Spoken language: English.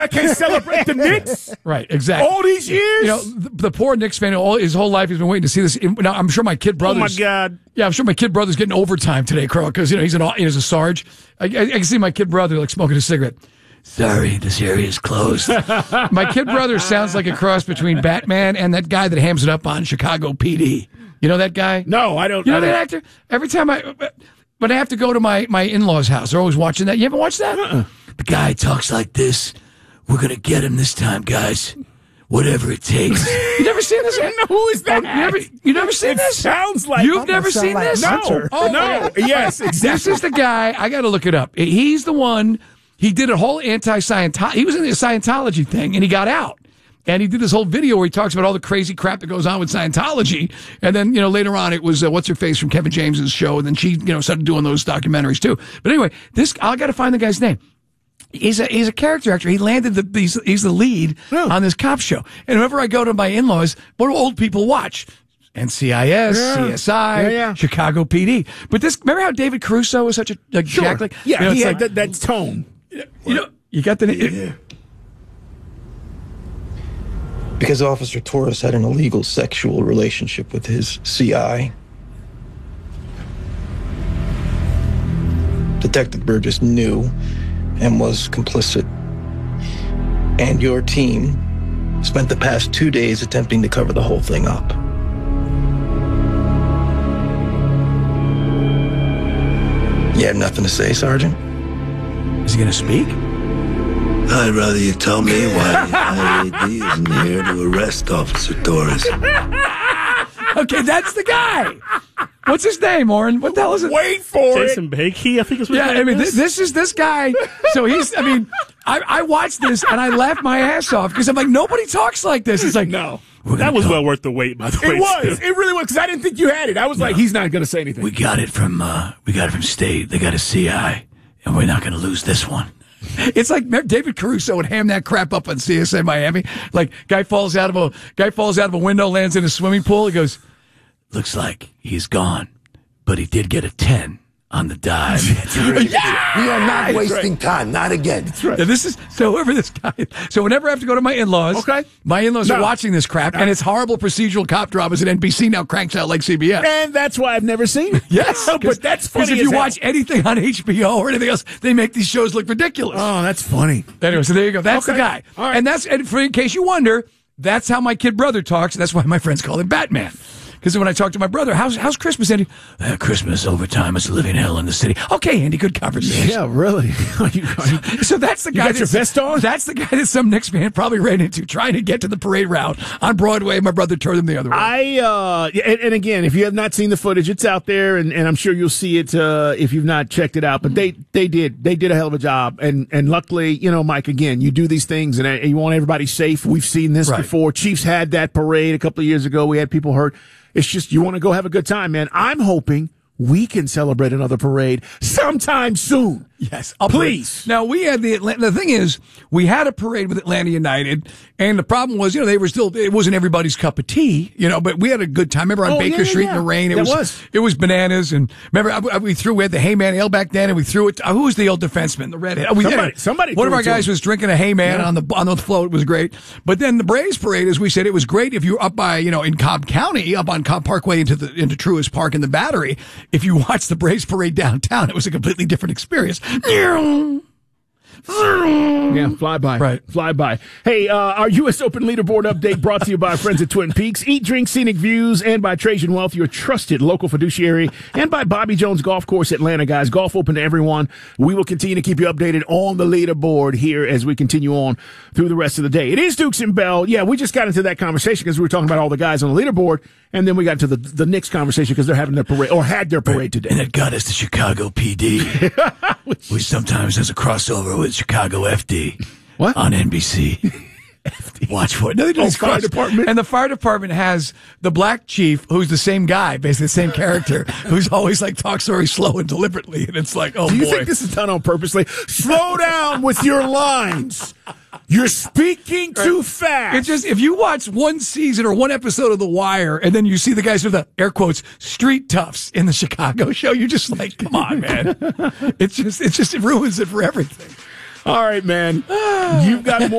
I can't celebrate the Knicks. Right, exactly. All these years? You know, the poor Knicks fan, his whole life, he's been waiting to see this. Now, I'm sure my kid brother's... Oh, my God. Yeah, I'm sure my kid brother's getting overtime today, Carl, because, he's a Sarge. I can see my kid brother, like, smoking a cigarette. Sorry, this area is closed. My kid brother sounds like a cross between Batman and that guy that hams it up on Chicago PD. You know that guy? No, I don't. You know that actor? Every time when I have to go to my in-laws' house, they're always watching that. You haven't watched that? The guy talks like this. We're going to get him this time, guys. Whatever it takes. You never seen this? No, who is that? You never seen this? Sounds like... You've never seen this? No. No. Yes, exactly. This is the guy. I got to look it up. He's the one... He did a whole anti-Scientology. He was in the Scientology thing, and he got out. And he did this whole video where he talks about all the crazy crap that goes on with Scientology. And then, later on, it was What's-Her-Face from Kevin James's show. And then she, started doing those documentaries, too. But anyway, I got to find the guy's name. He's a character actor. He landed he's the lead on this cop show. And whenever I go to my in-laws, what do old people watch? NCIS, CSI, Chicago PD. But remember how David Caruso was such a jack? Like, yeah, he had that tone. You got the... Because Officer Torres had an illegal sexual relationship with his CI, Detective Burgess knew and was complicit. And your team spent the past 2 days attempting to cover the whole thing up. You have nothing to say, Sergeant? Is he going to speak? I'd rather you tell me why the IAD isn't here to arrest Officer Torres. Okay, that's the guy. What's his name, Oren? What the hell is it? Wait for Jason Bakey, I think is what his name is. This is this guy. So I watched this and I laughed my ass off because I'm like, nobody talks like this. It's like, no. That was well worth the wait, by the way. It was. It really was, because I didn't think you had it. I was like, he's not going to say anything. We got it from State. They got a CI, and we're not going to lose this one. It's like David Caruso would ham that crap up on CSI Miami. Like, guy falls out of a window, lands in a swimming pool. He goes, looks like he's gone, but he did get a 10 on the dive. Yeah! We are not wasting time. Not again. That's right. And whoever this guy is. So whenever I have to go to my in-laws, my in-laws are watching this crap, and it's horrible procedural cop dramas that NBC now cranks out like CBS. And that's why I've never seen it. Yes. But that's funny. Because if you watch anything on HBO or anything else, they make these shows look ridiculous. Oh, that's funny. Anyway, so there you go. That's the guy. All right. And in case you wonder, that's how my kid brother talks. That's why my friends call him Batman. Because when I talk to my brother, how's Christmas, Andy? Christmas overtime is a living hell in the city. Okay, Andy, good conversation. Yeah, really. So that's the guy. You got your vest on? That's the guy that some Knicks fan probably ran into trying to get to the parade route on Broadway. My brother turned him the other way. And again, if you have not seen the footage, it's out there, and I'm sure you'll see it if you've not checked it out. But they did a hell of a job, and luckily, Mike, again, you do these things, and you want everybody safe. We've seen this before. Chiefs had that parade a couple of years ago. We had people hurt. It's just you want to go have a good time, man. I'm hoping we can celebrate another parade sometime soon. Yes, please. Now, we had the thing is, we had a parade with Atlanta United, and the problem was, they were still, it wasn't everybody's cup of tea, but we had a good time. Remember on Baker Street in the rain? It was bananas. And remember, we had the Hayman Ale back then, and we threw it. Who was the old defenseman, the redhead? Somebody. One of our guys was drinking a Hayman on the float. It was great. But then the Braves parade, as we said, it was great if you were up by, in Cobb County, up on Cobb Parkway into Truist Park in the Battery. If you watched the Braves parade downtown, it was a completely different experience. Yeah, fly by. Right. Fly by. Hey, our U.S. Open leaderboard update brought to you by our friends at Twin Peaks. Eat, drink, scenic views, and by Trajan Wealth, your trusted local fiduciary, and by Bobby Jones Golf Course Atlanta, guys. Golf open to everyone. We will continue to keep you updated on the leaderboard here as we continue on through the rest of the day. It is Dukes and Bell. Yeah, we just got into that conversation because we were talking about all the guys on the leaderboard, and then we got to the Knicks conversation because they're having their parade, or had their parade today. And it got us to Chicago PD, which sometimes has a crossover with Chicago FD. What? On NBC. Watch for it. No, they fire department. And the fire department has the black chief, who's the same guy, basically the same character, who's always like talks very slow and deliberately, and it's like, oh boy. Do you think this is done on purposely? Slow down with your lines. You're speaking too fast. It's just, if you watch one season or one episode of The Wire, and then you see the guys with the, air quotes, street toughs in the Chicago show, you're just like, come on, man. It ruins it for everything. All right, man. You've got more.